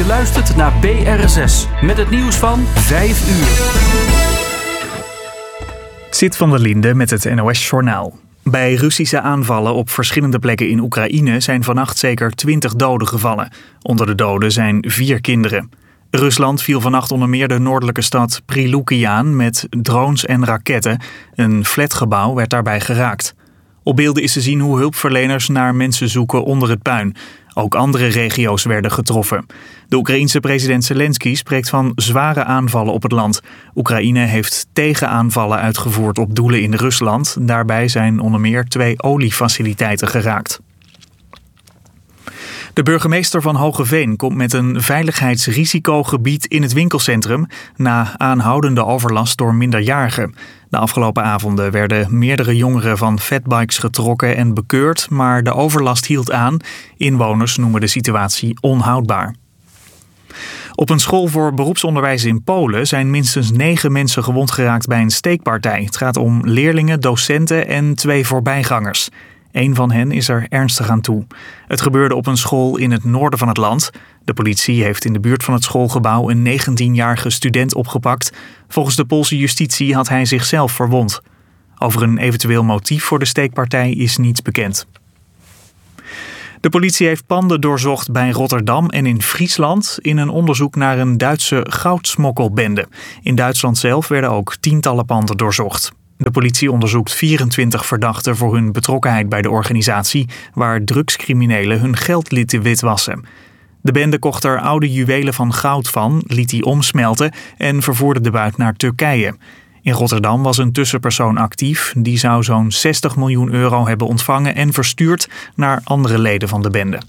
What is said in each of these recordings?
luistert naar BRSS met het nieuws van 5 uur. Zit van der Linde met het NOS-journaal. Bij Russische aanvallen op verschillende plekken in Oekraïne zijn vannacht zeker 20 doden gevallen. Onder de doden zijn 4 kinderen. Rusland viel vannacht onder meer de noordelijke stad Prilupki aan met drones en raketten. Een flatgebouw werd daarbij geraakt. Op beelden is te zien hoe hulpverleners naar mensen zoeken onder het puin. Ook andere regio's werden getroffen. De Oekraïense president Zelensky spreekt van zware aanvallen op het land. Oekraïne heeft tegenaanvallen uitgevoerd op doelen in Rusland. Daarbij zijn onder meer 2 oliefaciliteiten geraakt. De burgemeester van Hoogeveen komt met een veiligheidsrisicogebied in het winkelcentrum na aanhoudende overlast door minderjarigen. De afgelopen avonden werden meerdere jongeren van fatbikes getrokken en bekeurd, maar de overlast hield aan. Inwoners noemen de situatie onhoudbaar. Op een school voor beroepsonderwijs in Polen zijn minstens 9 mensen gewond geraakt bij een steekpartij. Het gaat om leerlingen, docenten en 2 voorbijgangers. 1 van hen is er ernstig aan toe. Het gebeurde op een school in het noorden van het land. De politie heeft in de buurt van het schoolgebouw een 19-jarige student opgepakt. Volgens de Poolse justitie had hij zichzelf verwond. Over een eventueel motief voor de steekpartij is niets bekend. De politie heeft panden doorzocht bij Rotterdam en in Friesland in een onderzoek naar een Duitse goudsmokkelbende. In Duitsland zelf werden ook tientallen panden doorzocht. De politie onderzoekt 24 verdachten voor hun betrokkenheid bij de organisatie, waar drugscriminelen hun geld lieten witwassen. De bende kocht er oude juwelen van goud van, liet die omsmelten en vervoerde de buit naar Turkije. In Rotterdam was een tussenpersoon actief. Die zou zo'n 60 miljoen euro hebben ontvangen en verstuurd naar andere leden van de bende.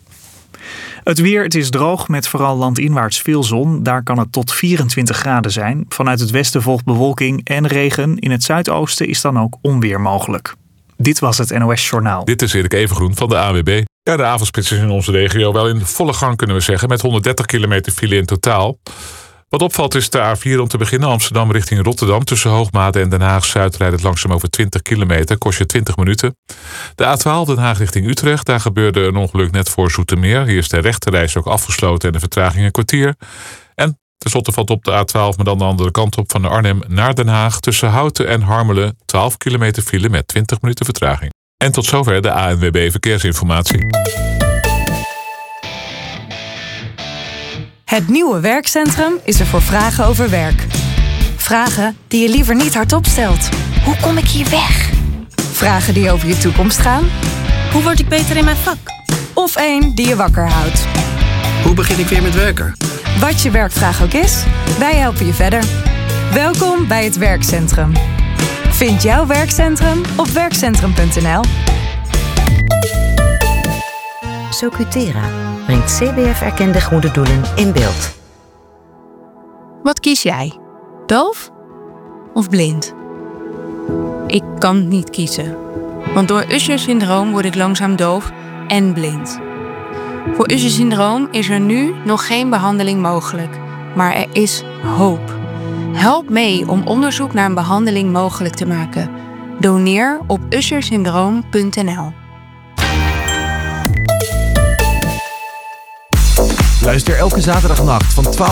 Het weer, het is droog met vooral landinwaarts veel zon. Daar kan het tot 24 graden zijn. Vanuit het westen volgt bewolking en regen. In het zuidoosten is dan ook onweer mogelijk. Dit was het NOS Journaal. Dit is Erik Evengroen van de ANWB. Ja, de avondspits is in onze regio wel in volle gang, kunnen we zeggen, met 130 kilometer file in totaal. Wat opvalt is de A4 om te beginnen Amsterdam richting Rotterdam. Tussen Hoogmade en Den Haag-Zuid rijdt het langzaam over 20 kilometer. Kost je 20 minuten. De A12 Den Haag richting Utrecht. Daar gebeurde een ongeluk net voor Zoetermeer. Hier is de rechterreis ook afgesloten en de vertraging een kwartier. En tenslotte valt op de A12, maar dan de andere kant op van Arnhem naar Den Haag. Tussen Houten en Harmelen 12 kilometer file met 20 minuten vertraging. En tot zover de ANWB Verkeersinformatie. Het nieuwe werkcentrum is er voor vragen over werk. Vragen die je liever niet hardop stelt. Hoe kom ik hier weg? Vragen die over je toekomst gaan. Hoe word ik beter in mijn vak? Of één die je wakker houdt. Hoe begin ik weer met werken? Wat je werkvraag ook is, wij helpen je verder. Welkom bij het werkcentrum. Vind jouw werkcentrum op werkcentrum.nl. Socutera brengt CBF-erkende goede doelen in beeld. Wat kies jij? Doof of blind? Ik kan niet kiezen. Want door Usher-syndroom word ik langzaam doof en blind. Voor Usher-syndroom is er nu nog geen behandeling mogelijk. Maar er is hoop. Help mee om onderzoek naar een behandeling mogelijk te maken. Doneer op ushersyndroom.nl. Luister elke zaterdagnacht van 12